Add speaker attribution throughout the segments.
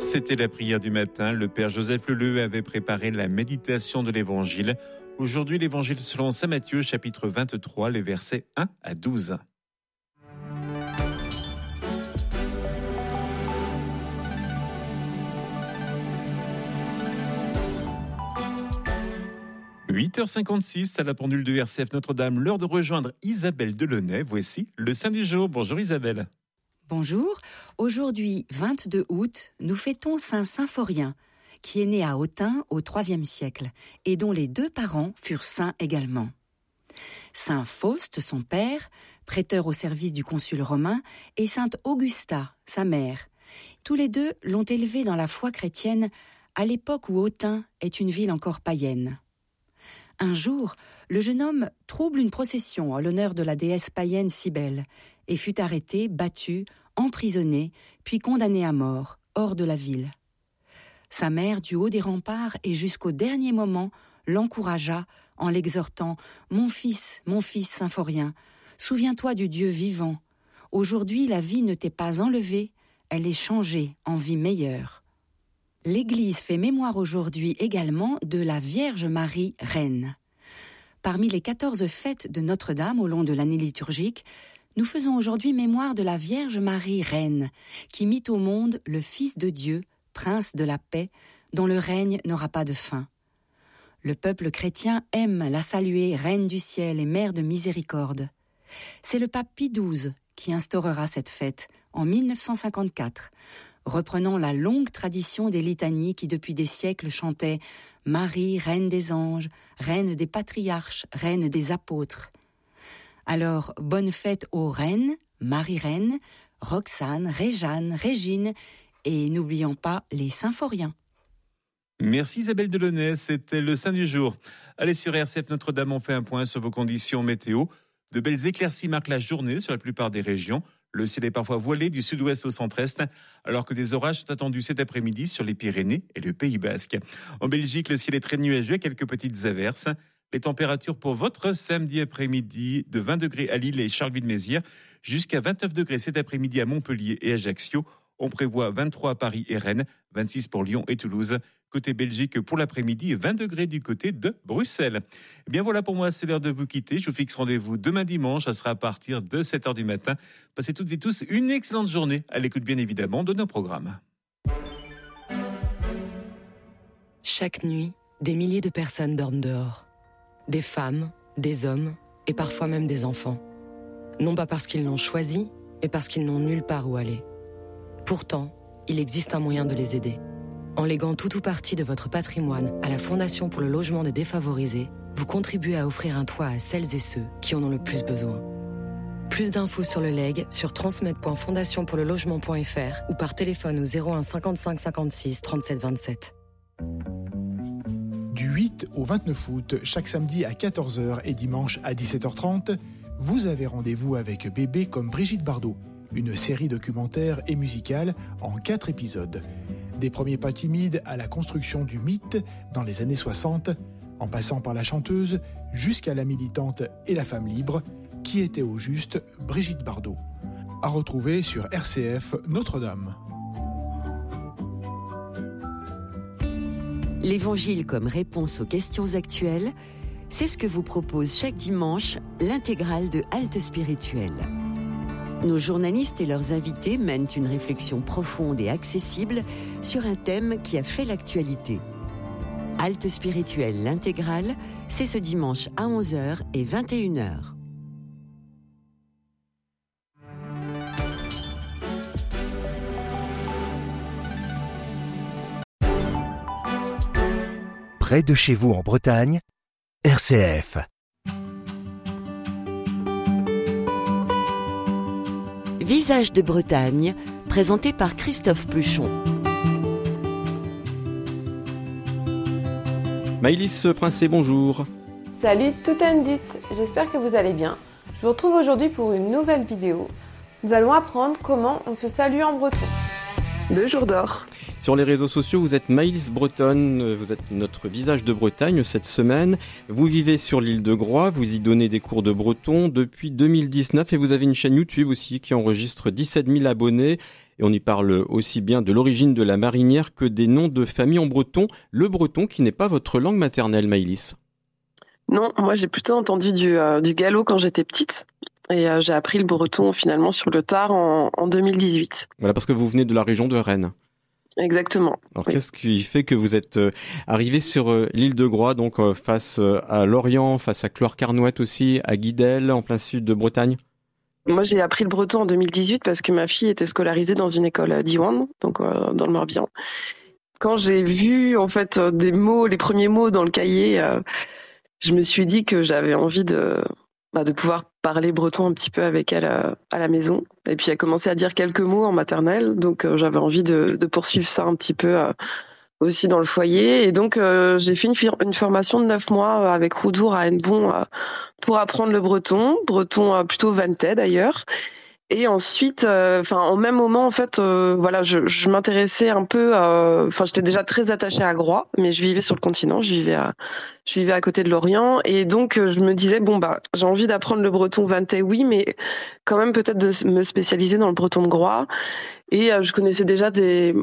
Speaker 1: C'était la prière du matin. Le Père Joseph Leleu avait préparé la méditation de l'Évangile. Aujourd'hui, l'Évangile selon saint Matthieu, chapitre 23, les versets 1 à 12. « 8h56 à la pendule de RCF Notre-Dame, l'heure de rejoindre Isabelle Delaunay. Voici le Saint du jour. Bonjour Isabelle.
Speaker 2: Bonjour, aujourd'hui 22 août, nous fêtons Saint Symphorien, qui est né à Autun au IIIe siècle et dont les deux parents furent saints également. Saint Faust, son père, prêteur au service du consul romain, et Sainte Augusta, sa mère. Tous les deux l'ont élevé dans la foi chrétienne à l'époque où Autun est une ville encore païenne. Un jour, le jeune homme trouble une procession en l'honneur de la déesse païenne Cybèle et fut arrêté, battu, emprisonné, puis condamné à mort, hors de la ville. Sa mère, du haut des remparts et jusqu'au dernier moment, l'encouragea en l'exhortant « Mon fils, Symphorien, souviens-toi du Dieu vivant. Aujourd'hui, la vie ne t'est pas enlevée, elle est changée en vie meilleure. » L'Église fait mémoire aujourd'hui également de la Vierge Marie Reine. Parmi les 14 fêtes de Notre-Dame au long de l'année liturgique, nous faisons aujourd'hui mémoire de la Vierge Marie Reine, qui mit au monde le Fils de Dieu, Prince de la paix, dont le règne n'aura pas de fin. Le peuple chrétien aime la saluer Reine du ciel et Mère de miséricorde. C'est le pape Pie XII qui instaurera cette fête en 1954, reprenant la longue tradition des litanies qui depuis des siècles chantaient « Marie, Reine des anges, Reine des patriarches, Reine des apôtres ». Alors, bonne fête aux reines, Marie-Reine, Roxane, Réjeanne, Régine et n'oublions pas les symphoriens.
Speaker 1: Merci Isabelle Delaunay, c'était le Saint du jour. Allez sur RCF Notre-Dame, on fait un point sur vos conditions météo. De belles éclaircies marquent la journée sur la plupart des régions. Le ciel est parfois voilé du sud-ouest au centre-est, alors que des orages sont attendus cet après-midi sur les Pyrénées et le Pays Basque. En Belgique, le ciel est très nuageux, quelques petites averses. Les températures pour votre samedi après-midi, de 20 degrés à Lille et Charleville-Mézières, jusqu'à 29 degrés cet après-midi à Montpellier et Ajaccio. On prévoit 23 à Paris et Rennes, 26 pour Lyon et Toulouse. Côté Belgique, pour l'après-midi, 20 degrés du côté de Bruxelles. Eh bien voilà, pour moi, c'est l'heure de vous quitter. Je vous fixe rendez-vous demain dimanche. Ça sera à partir de 7h du matin. Passez toutes et tous une excellente journée, à l'écoute bien évidemment de nos programmes.
Speaker 3: Chaque nuit, des milliers de personnes dorment dehors. Des femmes, des hommes et parfois même des enfants. Non pas parce qu'ils l'ont choisi, mais parce qu'ils n'ont nulle part où aller. Pourtant, il existe un moyen de les aider. En léguant tout ou partie de votre patrimoine à la Fondation pour le logement des défavorisés, vous contribuez à offrir un toit à celles et ceux qui en ont le plus besoin. Plus d'infos sur le legs sur transmet.fondationpourlelogement.fr ou par téléphone au 01 55 56 37 27.
Speaker 4: Du 8 au 29 août, chaque samedi à 14h et dimanche à 17h30, vous avez rendez-vous avec Bébé comme Brigitte Bardot, une série documentaire et musicale en 4 épisodes. Des premiers pas timides à la construction du mythe dans les années 60, en passant par la chanteuse jusqu'à la militante et la femme libre, qui était au juste Brigitte Bardot. À retrouver sur RCF Notre-Dame.
Speaker 5: L'Évangile comme réponse aux questions actuelles, c'est ce que vous propose chaque dimanche l'intégrale de Halte Spirituelle. Nos journalistes et leurs invités mènent une réflexion profonde et accessible sur un thème qui a fait l'actualité. Halte Spirituelle, l'intégrale, c'est ce dimanche à 11h et 21h.
Speaker 6: Près de chez vous en Bretagne, RCF.
Speaker 5: Visage de Bretagne, présenté par Christophe Pluchon.
Speaker 7: Maëlys Princé, bonjour.
Speaker 8: Salut tout Andut, j'espère que vous allez bien. Je vous retrouve aujourd'hui pour une nouvelle vidéo. Nous allons apprendre comment on se salue en breton. de Jour d'Or.
Speaker 7: Sur les réseaux sociaux, vous êtes Maëlys Bretonne, vous êtes notre visage de Bretagne cette semaine. Vous vivez sur l'île de Groix, vous y donnez des cours de breton depuis 2019 et vous avez une chaîne YouTube aussi qui enregistre 17 000 abonnés. Et on y parle aussi bien de l'origine de la marinière que des noms de famille en breton. Le breton qui n'est pas votre langue maternelle, Maëlys.
Speaker 8: Non, moi j'ai plutôt entendu du gallo quand j'étais petite. Et j'ai appris le breton finalement sur le tard en 2018.
Speaker 7: Voilà, parce que vous venez de la région de Rennes.
Speaker 8: Exactement.
Speaker 7: Alors
Speaker 8: oui.
Speaker 7: Qu'est-ce qui fait que vous êtes arrivé sur l'île de Groix, donc face à Lorient, face à Cloire-Carnouët aussi, à Guidel, en plein sud de Bretagne?
Speaker 8: Moi j'ai appris le breton en 2018 parce que ma fille était scolarisée dans une école d'Iwan, donc dans le Morbihan. Quand j'ai vu en fait des mots, les premiers mots dans le cahier, je me suis dit que j'avais envie de pouvoir parler breton un petit peu avec elle à la maison. Et puis elle commençait à dire quelques mots en maternelle, donc j'avais envie de poursuivre ça un petit peu aussi dans le foyer. Et donc j'ai fait une formation de 9 mois avec Roudour à Hennebont pour apprendre le breton plutôt vantais d'ailleurs. Et ensuite, en même moment, en fait, je m'intéressais un peu. J'étais déjà très attachée à Groix, mais je vivais sur le continent, je vivais à côté de Lorient, et donc je me disais j'ai envie d'apprendre le breton vantais, oui, mais quand même peut-être de me spécialiser dans le breton de Groix. Et je connaissais déjà les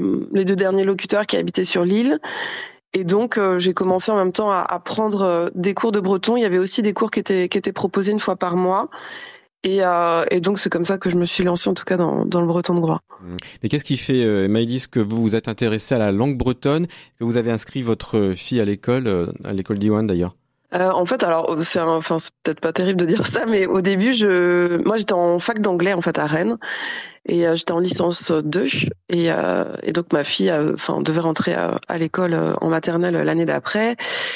Speaker 8: 2 derniers locuteurs qui habitaient sur l'île. Et donc j'ai commencé en même temps à prendre des cours de breton. Il y avait aussi des cours qui étaient proposés une fois par mois. Et donc c'est comme ça que je me suis lancée en tout cas dans le breton de Groix.
Speaker 7: Mais qu'est-ce qui fait, Maëlys, que vous vous êtes intéressée à la langue bretonne, que vous avez inscrit votre fille à l'école d'Iwan d'ailleurs?
Speaker 8: En fait, alors c'est peut-être pas terrible de dire ça, mais au début moi j'étais en fac d'anglais en fait à Rennes et j'étais en licence 2 et donc ma fille devait rentrer à l'école en maternelle l'année d'après.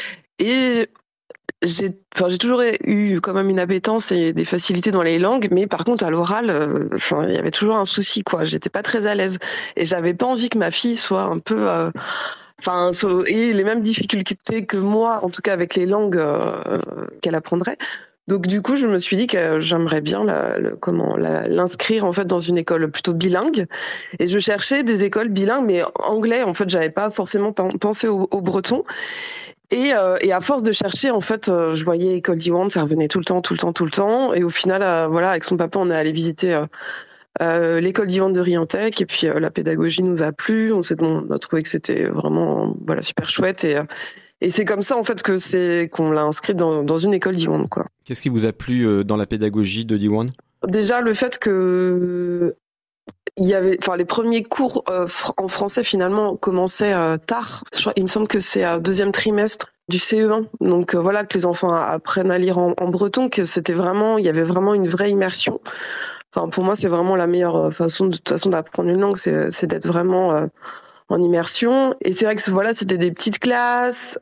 Speaker 8: Et j'ai toujours eu quand même une appétence et des facilités dans les langues, mais par contre à l'oral, il y avait toujours un souci quoi. J'étais pas très à l'aise et j'avais pas envie que ma fille soit un peu, et les mêmes difficultés que moi, en tout cas avec les langues qu'elle apprendrait. Donc du coup, je me suis dit que j'aimerais bien l'inscrire en fait dans une école plutôt bilingue. Et je cherchais des écoles bilingues, mais anglais. En fait, j'avais pas forcément pensé au breton. Et à force de chercher, en fait, je voyais École d'Iwan, ça revenait tout le temps. Et au final, avec son papa, on est allé visiter l'école d'Iwan de Riantec. Et puis la pédagogie nous a plu. On a trouvé que c'était vraiment super chouette. Et c'est comme ça en fait qu'on l'a inscrit dans une école d'Iwan, quoi.
Speaker 7: Qu'est-ce qui vous a plu dans la pédagogie de d'Iwan? Déjà
Speaker 8: le fait que il y avait, les premiers cours en français finalement commençaient tard. Il me semble que c'est 2e trimestre du CE1. Donc que les enfants apprennent à lire en breton, que il y avait vraiment une vraie immersion. Pour moi, c'est vraiment la meilleure façon de toute façon d'apprendre une langue, c'est d'être vraiment en immersion. Et c'est vrai que c'était des petites classes,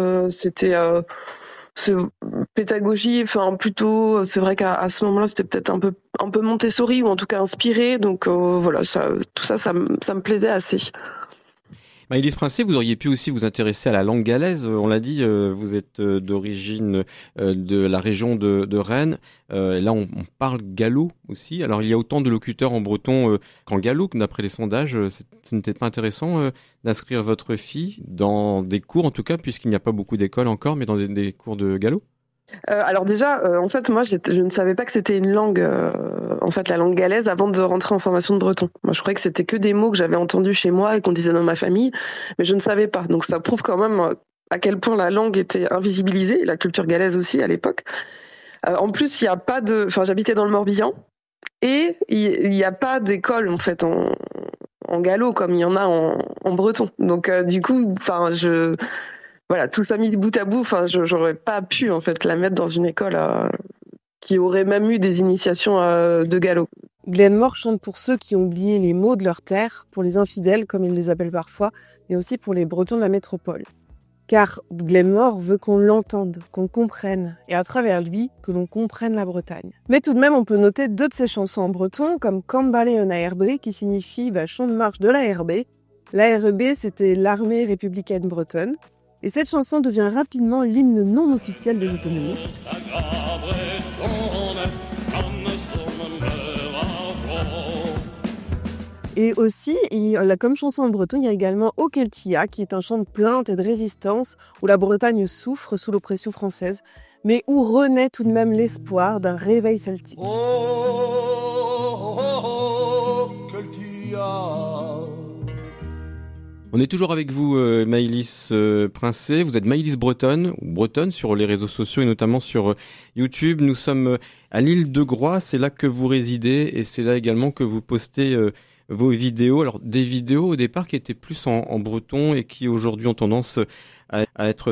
Speaker 8: pédagogie, plutôt, c'est vrai qu'à ce moment-là, c'était peut-être un peu Montessori ou en tout cas inspiré. Donc tout ça me plaisait assez.
Speaker 7: Maëlys Princé, vous auriez pu aussi vous intéresser à la langue galaise. On l'a dit, vous êtes d'origine de la région de Rennes. Là, on parle gallo aussi. Alors, il y a autant de locuteurs en breton qu'en gallo, d'après les sondages. Ce n'était pas intéressant d'inscrire votre fille dans des cours, en tout cas, puisqu'il n'y a pas beaucoup d'écoles encore, mais dans des cours de gallo?
Speaker 8: Alors déjà, en fait, moi, je ne savais pas que c'était une langue, la langue galaise, avant de rentrer en formation de breton. Moi, je croyais que c'était que des mots que j'avais entendus chez moi et qu'on disait dans ma famille, mais je ne savais pas. Donc, ça prouve quand même à quel point la langue était invisibilisée, et la culture galaise aussi à l'époque. En plus, il n'y a pas j'habitais dans le Morbihan, et il n'y a pas d'école en fait en gallo comme il y en a en breton. Donc, du coup, tout ça mis bout à bout, j'aurais pas pu en fait la mettre dans une école qui aurait même eu des initiations de gallo.
Speaker 9: Glenmore chante pour ceux qui ont oublié les mots de leur terre, pour les infidèles comme ils les appellent parfois, mais aussi pour les Bretons de la métropole. Car Glenmore veut qu'on l'entende, qu'on comprenne, et à travers lui, que l'on comprenne la Bretagne. Mais tout de même, on peut noter 2 de ses chansons en breton, comme Cambaleon ARB, qui signifie chant de marche de l'ARB. L'ARB, c'était l'armée républicaine bretonne. Et cette chanson devient rapidement l'hymne non officiel des autonomistes. Et aussi, comme chanson en breton, il y a également O Keltia, qui est un chant de plainte et de résistance où la Bretagne souffre sous l'oppression française, mais où renaît tout de même l'espoir d'un réveil celtique.
Speaker 7: On est toujours avec vous, Maëlys Princet. Vous êtes Maëlys bretonne sur les réseaux sociaux et notamment sur YouTube. Nous sommes à l'île de Groix, c'est là que vous résidez et c'est là également que vous postez vos vidéos. Alors des vidéos au départ qui étaient plus en breton et qui aujourd'hui ont tendance à être